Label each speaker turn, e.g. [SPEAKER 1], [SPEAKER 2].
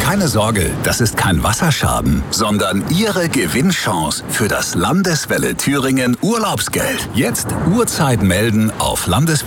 [SPEAKER 1] Keine Sorge, das ist kein Wasserschaden, sondern Ihre Gewinnchance für das Landeswelle Thüringen Urlaubsgeld. Jetzt Uhrzeit melden auf